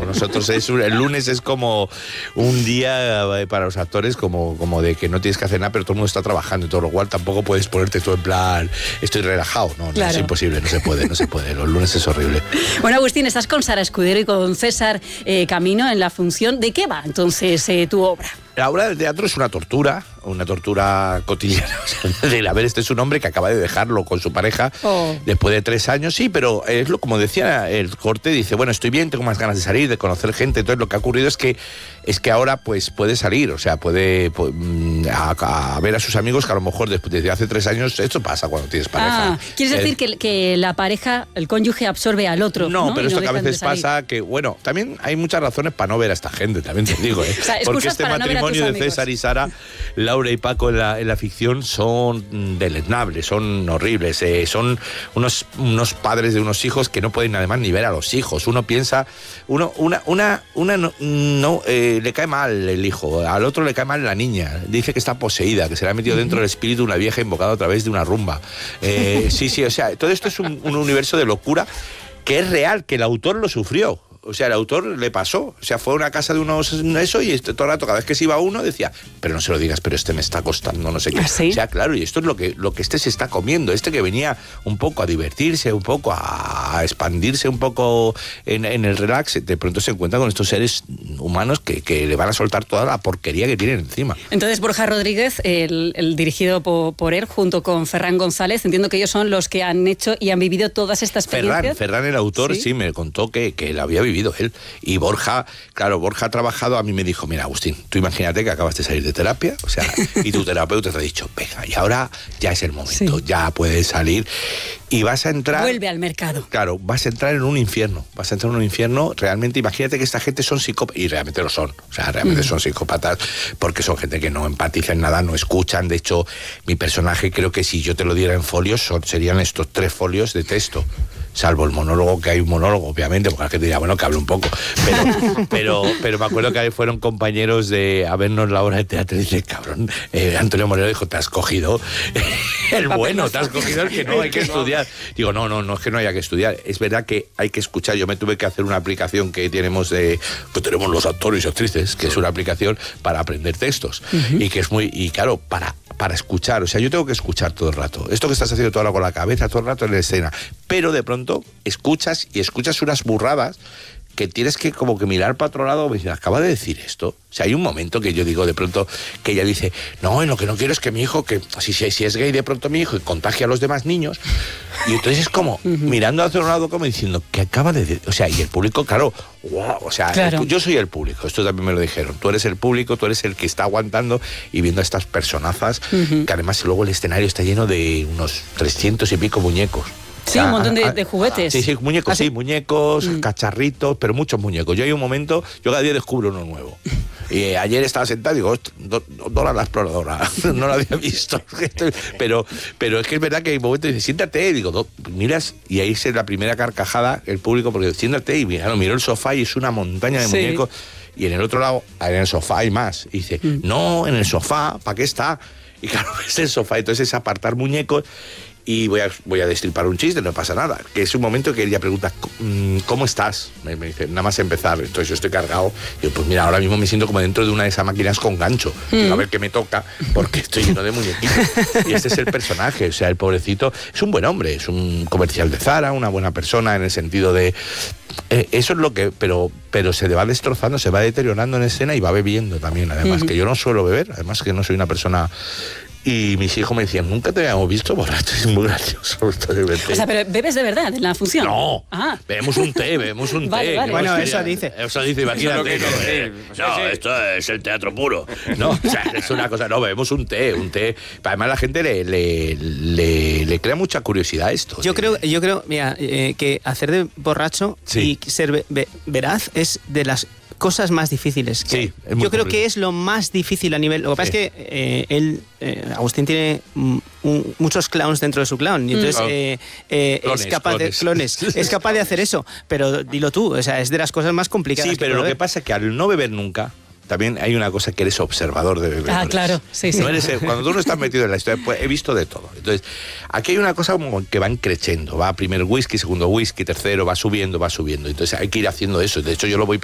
Nosotros el lunes es como un día para los actores como de que no tienes que hacer nada, pero todo el mundo está trabajando y todo lo cual tampoco puedes ponerte todo en plan estoy relajado. No, claro. Es imposible, no se puede. Los lunes es horrible. Bueno, Agustín, estás con Sara Escudero y con César Camino en la función. ¿De qué va entonces tu obra? La obra del teatro es una tortura cotidiana. O sea, a ver, este es un hombre que acaba de dejarlo con su pareja después de 3 años. Sí, pero es como decía el corte, dice, bueno, estoy bien, tengo más ganas de salir, de conocer gente. Entonces lo que ha ocurrido es que ahora pues puede salir, o sea, puede a ver a sus amigos que a lo mejor desde hace 3 años esto pasa cuando tienes pareja. ¿Quieres decir que la pareja, el cónyuge absorbe al otro? No, pero esto que a veces pasa que, bueno, también hay muchas razones para no ver a esta gente, también te digo, o sea, porque este matrimonio de César y Sara, Laura y Paco en la ficción son deleznables, son horribles, son unos padres de unos hijos que no pueden además ni ver a los hijos. Uno piensa, le cae mal el hijo, al otro le cae mal la niña, dice que está poseída, que se le ha metido dentro del espíritu una vieja invocada a través de una rumba. Sí, o sea, todo esto es un universo de locura que es real, que el autor lo sufrió. O sea, el autor le pasó. O sea, fue a una casa de unos eso y todo el rato, cada vez que se iba uno, decía, pero no se lo digas, pero este me está costando, no sé qué. ¿Sí? O sea, claro, y esto es lo que este se está comiendo. Este que venía un poco a divertirse, un poco a expandirse un poco en el relax, de pronto se encuentra con estos seres humanos que le van a soltar toda la porquería que tienen encima. Entonces, Borja Rodríguez, el dirigido por él, junto con Ferran González, entiendo que ellos son los que han hecho y han vivido todas estas experiencias. Ferran, el autor, sí me contó que la había vivido él. Y Borja ha trabajado, a mí me dijo, mira, Agustín, tú imagínate que acabas de salir de terapia, o sea, y tu terapeuta te ha dicho, venga, y ahora ya es el momento, ya puedes salir y vas a entrar... Vuelve al mercado. Claro, vas a entrar en un infierno, realmente, imagínate que esta gente son psicópatas, y realmente lo son, o sea, realmente son psicópatas, porque son gente que no empatiza en nada, no escuchan. De hecho, mi personaje, creo que si yo te lo diera en folios, serían estos 3 folios de texto. Salvo el monólogo, que hay un monólogo, obviamente, porque la gente diría, bueno, que hable un poco. Pero me acuerdo que fueron compañeros a vernos la obra de teatro y dice, cabrón, Antonio Moreno dijo, te has cogido el bueno, te has cogido el que no hay que estudiar. Digo, no es que no haya que estudiar. Es verdad que hay que escuchar. Yo me tuve que hacer una aplicación que tenemos los actores y actrices, que es una aplicación para aprender textos. Y que es claro, para escuchar. O sea, yo tengo que escuchar todo el rato. Esto que estás haciendo todo el rato con la cabeza, todo el rato en la escena. Pero de pronto escuchas unas burradas que tienes que como que mirar para otro lado y decir, acaba de decir esto. O sea, hay un momento que yo digo de pronto que ella dice, no, lo que no quiero es que mi hijo, que si es gay de pronto mi hijo y contagia a los demás niños. Y entonces es como mirando hacia un lado como diciendo, ¿qué acaba de decir? O sea, y el público, claro, wow, o sea, claro. Yo soy el público, esto también me lo dijeron. Tú eres el público, tú eres el que está aguantando y viendo a estas personazas, que además luego el escenario está lleno de unos 300 y pico muñecos. Sí, un montón de juguetes. Sí, muñecos, muñecos, cacharritos, pero muchos muñecos. Yo hay un momento, yo cada día descubro uno nuevo. Y ayer estaba sentado y digo, Dora la exploradora, no la había visto. Pero es que es verdad que hay momentos y dice, siéntate, y digo, miras, y ahí es la primera carcajada, el público, porque siéntate, y miro el sofá y es una montaña de muñecos, y en el otro lado, en el sofá hay más. Y dice, no, en el sofá, ¿para qué está? Y claro, es el sofá, entonces es apartar muñecos. Y voy a destripar un chiste, no pasa nada. Que es un momento que ella pregunta, ¿cómo estás? Me dice, nada más empezar. Entonces yo estoy cargado. Y yo, pues mira, ahora mismo me siento como dentro de una de esas máquinas con gancho. Digo, a ver qué me toca, porque estoy lleno de muñequitos. Y este es el personaje. O sea, el pobrecito es un buen hombre, es un comercial de Zara, una buena persona en el sentido de... eso es lo que... Pero se va destrozando, se va deteriorando en escena y va bebiendo también. Además, que yo no suelo beber. Además, que no soy una persona... Y mis hijos me decían, nunca te habíamos visto borracho, es muy gracioso. O sea, pero ¿bebes de verdad en la función? No, bebemos un té. Vale. Bueno, eso dice, imagínate. Esto es el teatro puro. No, o sea, es una cosa, bebemos un té. Además la gente le crea mucha curiosidad a esto. Yo creo, mira, que hacer de borracho y ser veraz es de las cosas más difíciles. Yo creo que es lo más difícil a nivel... Lo que pasa es que Agustín tiene muchos clowns dentro de su clown y entonces es capaz de hacer eso, pero dilo tú, o sea, es de las cosas más complicadas. Sí, pero lo que pasa es que al no beber nunca, también hay una cosa que eres observador de bebedores. Ah, claro, sí. No cuando tú no estás metido en la historia, pues he visto de todo. Entonces, aquí hay una cosa como que van creciendo. Va primer whisky, segundo whisky, tercero, va subiendo. Entonces hay que ir haciendo eso. De hecho, yo lo voy